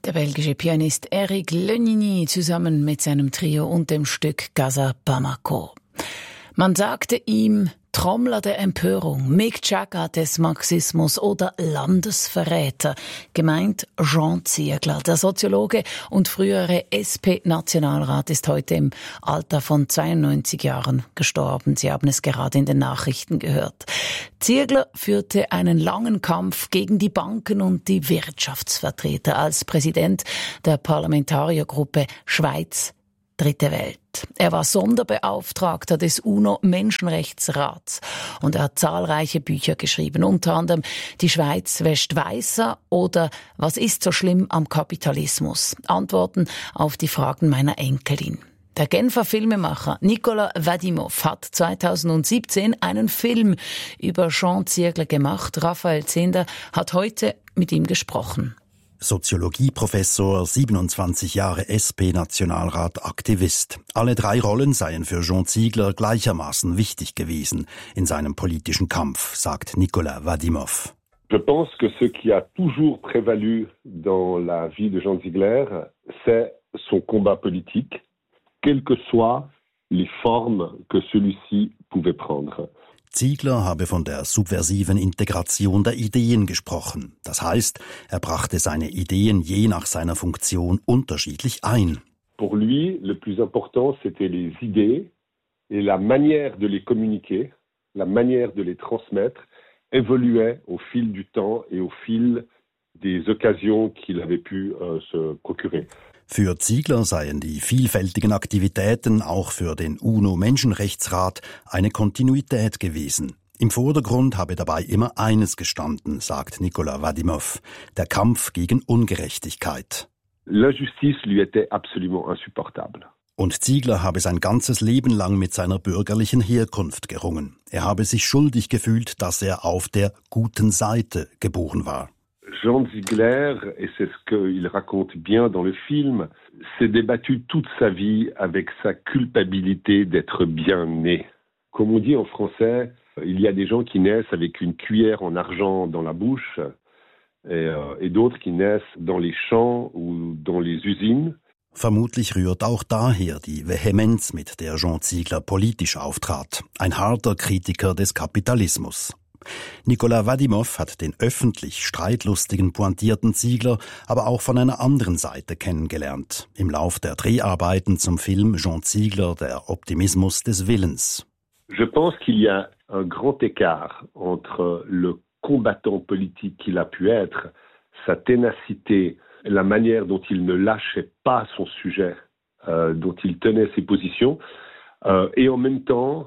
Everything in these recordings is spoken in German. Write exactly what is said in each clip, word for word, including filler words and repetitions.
Der belgische Pianist Eric Legnini zusammen mit seinem Trio und dem Stück Casa Bamako. Man sagte ihm Trommler der Empörung, Mick Jagger des Marxismus oder Landesverräter. Gemeint Jean Ziegler, der Soziologe und frühere S P-Nationalrat, ist heute im Alter von zweiundneunzig Jahren gestorben. Sie haben es gerade in den Nachrichten gehört. Ziegler führte einen langen Kampf gegen die Banken und die Wirtschaftsvertreter als Präsident der Parlamentariergruppe Schweiz Dritte Welt. Er war Sonderbeauftragter des UNO-Menschenrechtsrats und er hat zahlreiche Bücher geschrieben, unter anderem «Die Schweiz wäscht weißer» oder «Was ist so schlimm am Kapitalismus?» Antworten auf die Fragen meiner Enkelin. Der Genfer Filmemacher Nicolas Vadimov hat zweitausendsiebzehn einen Film über Jean Ziegler gemacht. Raphael Zehnder hat heute mit ihm gesprochen. Soziologieprofessor, siebenundzwanzig Jahre S P-Nationalrat, Aktivist. Alle drei Rollen seien für Jean Ziegler gleichermaßen wichtig gewesen in seinem politischen Kampf, sagt Nicolas Vadimov. Je pense que ce qui a toujours prévalu dans la vie de Jean Ziegler, c'est son combat politique, quelles que soient les formes que celui-ci pouvait prendre. Ziegler habe von der subversiven Integration der Ideen gesprochen. Das heißt, er brachte seine Ideen je nach seiner Funktion unterschiedlich ein. Pour lui, le plus important, c'était les idées et la manière de les communiquer, la manière de les transmettre, évoluait au fil du temps et au fil des occasions qu'il avait pu euh, se procurer. Für Ziegler seien die vielfältigen Aktivitäten auch für den UNO-Menschenrechtsrat eine Kontinuität gewesen. Im Vordergrund habe dabei immer eines gestanden, sagt Nicolas Vadimov, der Kampf gegen Ungerechtigkeit. L'injustice lui était absolument insupportable. Und Ziegler habe sein ganzes Leben lang mit seiner bürgerlichen Herkunft gerungen. Er habe sich schuldig gefühlt, dass er auf der guten Seite geboren war. Jean Ziegler, et c'est ce qu'il raconte bien dans le film, s'est débattu toute sa vie avec sa culpabilité d'être bien né. Comme on dit en français, il y a des gens qui naissent avec une cuillère en argent dans la bouche et, euh, et d'autres qui naissent dans les champs ou dans les usines. Vermutlich rührt auch daher die Vehemenz, mit der Jean Ziegler politisch auftrat. Ein harter Kritiker des Kapitalismus. Nicolas Vadimov hat den öffentlich streitlustigen, pointierten Ziegler aber auch von einer anderen Seite kennengelernt. Im Lauf der Dreharbeiten zum Film Jean Ziegler, der Optimismus des Willens. Je pense qu'il y a un grand écart entre le combattant politique qu'il a pu être, sa ténacité, la manière dont il ne lâchait pas son sujet, euh, dont il tenait ses positions, euh, et en même temps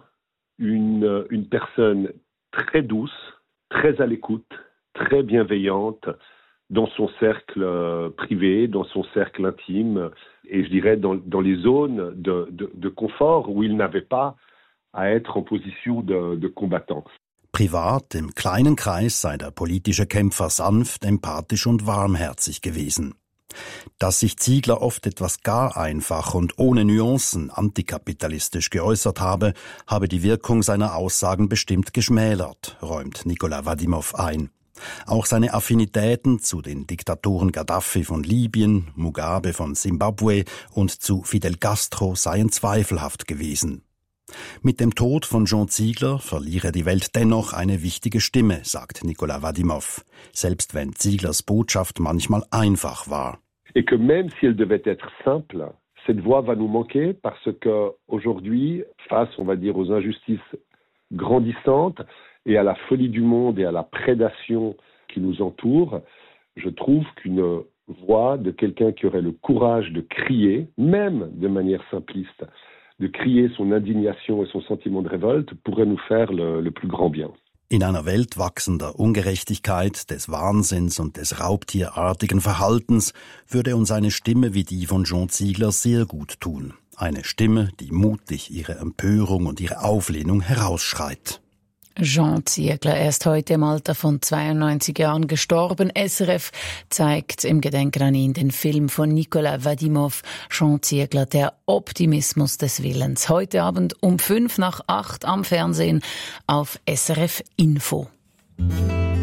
une, une personne très douce, très à l'écoute, très bienveillante dans son cercle privé, dans son cercle intime et je dirais dans, dans les zones de, de, de confort où il n'avait pas à être en position de, de combattant. Privat, im kleinen Kreis sei der politische Kämpfer sanft, empathisch und warmherzig gewesen. Dass sich Ziegler oft etwas gar einfach und ohne Nuancen antikapitalistisch geäußert habe, habe die Wirkung seiner Aussagen bestimmt geschmälert, räumt Nicolas Vadimov ein. Auch seine Affinitäten zu den Diktatoren Gaddafi von Libyen, Mugabe von Simbabwe und zu Fidel Castro seien zweifelhaft gewesen. Mit dem Tod von Jean Ziegler verliere die Welt dennoch eine wichtige Stimme, sagt Nicolas Vadimov, selbst wenn Zieglers Botschaft manchmal einfach war. Et que même si elle devait être simple, cette voix va nous manquer parce que aujourd'hui, face, on va dire, aux injustices grandissantes et à la folie du monde et à la prédation qui nous entoure, je trouve qu'une voix de quelqu'un qui aurait le courage de crier, même de manière simpliste, de crier son indignation et son sentiment de révolte pourrait nous faire le, le plus grand bien. In einer Welt wachsender Ungerechtigkeit, des Wahnsinns und des raubtierartigen Verhaltens würde uns eine Stimme wie die von Jean Ziegler sehr gut tun. Eine Stimme, die mutig ihre Empörung und ihre Auflehnung herausschreit. Jean Ziegler, er ist heute im Alter von zweiundneunzig Jahren gestorben. S R F zeigt im Gedenken an ihn den Film von Nicolas Vadimov, Jean Ziegler, der Optimismus des Willens. Heute Abend um fünf nach acht am Fernsehen auf S R F Info.